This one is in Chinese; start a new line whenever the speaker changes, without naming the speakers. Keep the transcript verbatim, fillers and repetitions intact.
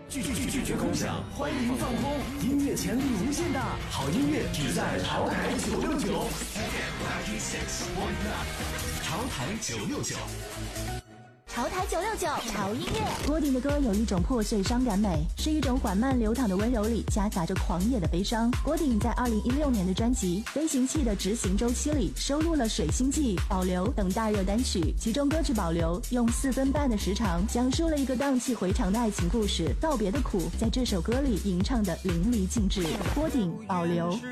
拒拒拒绝空想，欢迎放空，音乐潜力无限大，好音乐只在潮台九六九。潮台九六九。
潮台九六九潮音乐。郭顶的歌有一种破碎伤感美，是一种缓慢流淌的温柔里夹杂着狂野的悲伤。郭顶在二零一六年的专辑《飞行器的执行周期》里收录了《水星记》、《保留》等大热单曲，其中歌曲《保留》用四分半的时长讲述了一个荡气回肠的爱情故事，告别的苦在这首歌里吟唱的淋漓尽致。郭顶《保留》。